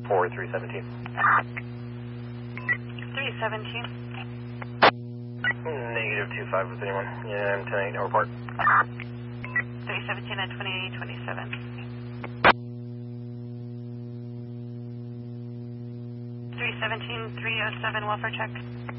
for 317. 317. Negative 25 with anyone. Yeah, I'm 10-8, no report. 317 at 2827. 317, 307, welfare check.